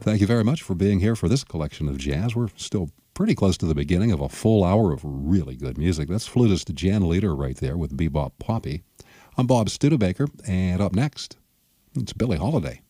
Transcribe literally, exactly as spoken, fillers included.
Thank you very much for being here for this collection of jazz. We're still pretty close to the beginning of a full hour of really good music. That's flutist Jan Leader right there with Bebop Poppy. I'm Bob Studebaker, and up next, it's Billie Holiday.